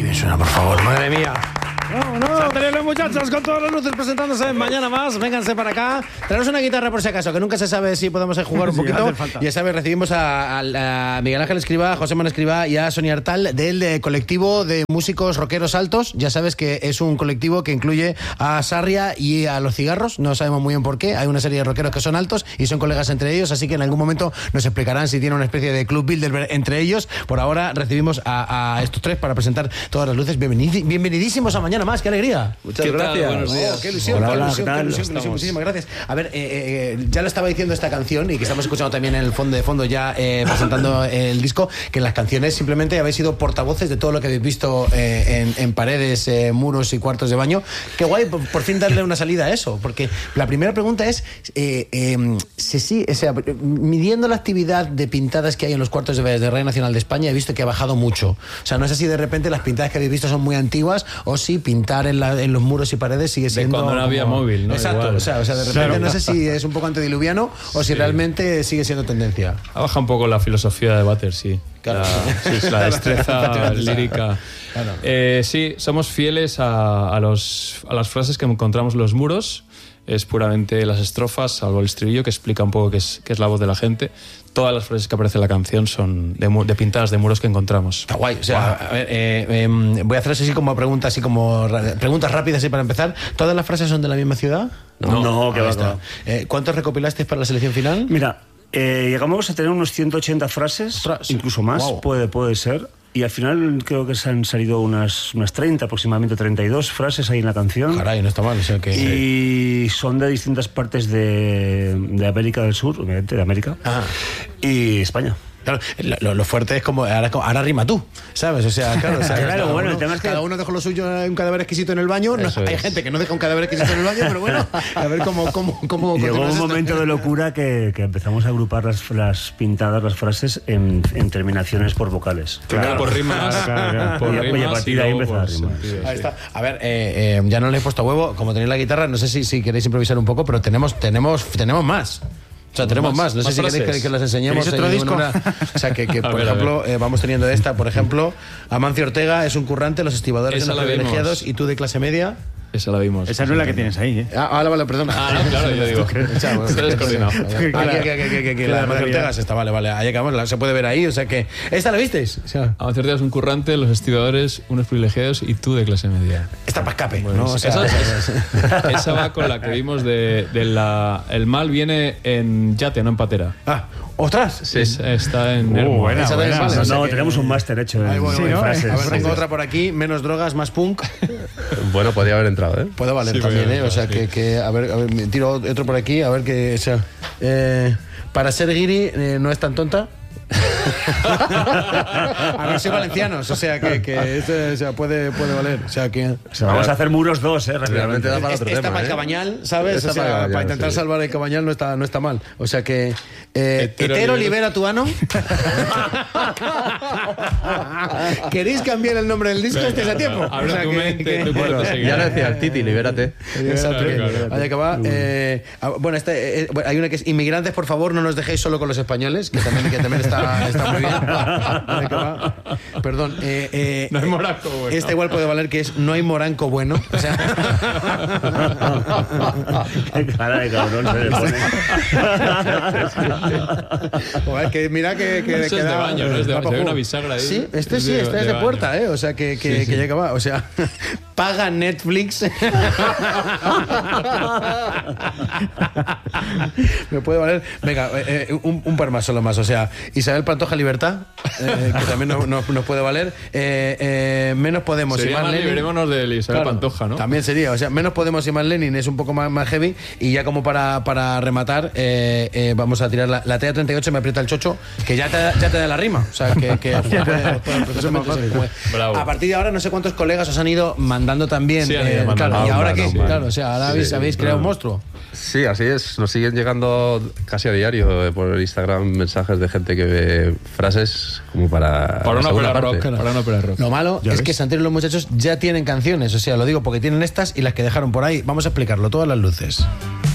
Qué bien suena, por favor, madre mía. ¡Vámonos! Los muchachos con todas las luces presentándose en Mañana Más. Vénganse para acá. Traemos una guitarra por si acaso, que nunca se sabe si podemos jugar un poquito. Ya sabes, recibimos a Miguel Ángel Escribá, a José Manuel Escribá y a Sonia Artal del colectivo de músicos rockeros altos. Ya sabes que es un colectivo que incluye a Sarria y a Los Cigarros. No sabemos muy bien por qué. Hay una serie de rockeros que son altos y son colegas entre ellos, así que en algún momento nos explicarán si tiene una especie de club builder entre ellos. Por ahora recibimos a estos tres para presentar todas las luces. Bienvenidísimos a Mañana Más. ¡Qué alegría! Muchas gracias. Buenos días. Qué ilusión, Hola, qué ¿qué tal? ilusión. Muchísimas gracias. A ver, ya lo estaba diciendo esta canción y que estamos escuchando también en el fondo ya presentando el disco, que en las canciones simplemente habéis sido portavoces de todo lo que habéis visto en paredes, muros y cuartos de baño. Qué guay, por fin darle una salida a eso, porque la primera pregunta es midiendo la actividad de pintadas que hay en los cuartos de Radio Nacional de España, he visto que ha bajado mucho. O sea, no sé si de repente las pintadas que habéis visto son muy antiguas o si pintar en los muros y paredes sigue siendo... De cuando no había móvil, ¿no? Exacto, igual. o sea, de repente no sé si es un poco antediluviano o si realmente sigue siendo tendencia. Ha bajado un poco la filosofía de Butter, sí. Claro. La destreza lírica. Claro. Sí, somos fieles a las frases que encontramos en los muros. Es puramente las estrofas, salvo el estribillo, que explica un poco qué es la voz de la gente. Todas las frases que aparecen en la canción son de pintadas de muros que encontramos. Está guay. O sea, a ver, voy a hacer así como preguntas rápidas así para empezar. ¿Todas las frases son de la misma ciudad? No, que va. ¿Cuántos recopilasteis para la selección final? Mira, llegamos a tener unos 180 frases, Ostras, incluso más, wow. puede ser. Y al final creo que se han salido unas 30, aproximadamente 32 frases ahí en la canción. Caray, no está mal. O sea que... Y son de distintas partes de América del Sur, obviamente, de América, y España. Claro, lo fuerte es como ahora rima tú, ¿sabes? O sea, claro, Bueno, el tema es que cada uno dejó lo suyo, un cadáver exquisito en el baño. Hay gente que no deja un cadáver exquisito en el baño, pero bueno, a ver cómo llegó un momento de locura que empezamos a agrupar las pintadas, las frases en terminaciones por vocales. Claro, por rimas. Por rimas, y a partir de ahí empezar a rimar. Ahí está. A ver, ya no le he puesto huevo, como tenéis la guitarra, no sé si queréis improvisar un poco, pero tenemos más. O sea, tenemos más. No sé si queréis que las enseñemos. ¿Otro disco? O sea, que por ejemplo, vamos teniendo esta. Por ejemplo, Amancio Ortega es un currante, los estibadores son los privilegiados y tú de clase media. Esa la vimos. Esa no es la que tienes ahí, ¿eh? Vale, perdona. No, claro, yo digo. Estoy descoordinado. La Amancio Ortega está, vale. Ahí acabamos, se puede ver ahí. O sea que. ¿Esta la visteis? O sea, Amancio Ortega es un currante, los estibadores, unos privilegiados y tú de clase media. esta para escape, Bueno, ¿no? O sea, esa va con la que vimos el mal viene en yate, no en patera. ¡ostras! Sí, está en Hermo. Buena. Esa también vale, o sea No, que- tenemos un máster hecho en Bueno, en frases. a ver, tengo otra por aquí, menos drogas, más punk. Bueno, podía haber entrado, ¿eh? Puede valer Sí, también, puede ¿eh? O sea, valer, que a ver, me tiro otro por aquí, a ver qué sea. Para ser guiri no es tan tonta. A ver, soy valencianos, o sea que o sea, puede valer. O sea que. Vamos a hacer muros 2, Realmente da para otro Esta tema, para el Cabañal, ¿sabes? Esta O sea, para el Cabañal, para intentar sí. salvar el Cabañal no está mal. O sea que. Hetero libera tu ano. ¿Queréis cambiar el nombre del disco? Este es a tiempo. Abre O sea tu que- mente, que- tu cuerpo seguirá. Ya lo decía el Titi, libérate. Exacto. Claro. Vaya que va. Bueno, hay una que es inmigrantes, por favor, no nos dejéis solo con los españoles, que también está muy bien. Vaya que va. Perdón. No hay moranco bueno. Esta igual puede valer, que es no hay moranco bueno. O sea, Qué cara de cabrón se le pone. joder, que mira que Eso es de baño, no es de da baño. pa' Hay una juego. bisagra ahí. Sí, este Es sí, de- este es de de puerta, baño. o sea que ya que va. O sea, paga Netflix. Me puede valer. Venga, un par más, solo más. O sea, Isabel Pantoja Libertad, que también nos puede valer. Menos Podemos y Sería más más Lenin. librémonos de Isabel Claro, Pantoja, ¿no? También sería, o sea, Menos Podemos y más Lenin es un poco más heavy. Y ya como para rematar, vamos a tirar la TA38, me aprieta el chocho, que ya te da la rima. O sea, que perfectamente se puede. Bravo. A partir de ahora, no sé cuántos colegas os han ido mandando también. Sí, han ido mandando. Claro, ¿y ahora qué? Sí. Claro, o sea, ahora habéis creado un monstruo. Sí, así es. Nos siguen llegando casi a diario por Instagram mensajes de gente que ve frases como para Para la una segunda ópera parte. rock. Para una ópera rock. Lo malo ¿Ya es ves? que Santero y los muchachos ya tienen canciones, o sea, lo digo porque tienen estas y las que dejaron por ahí. Vamos a explicarlo, todas las luces.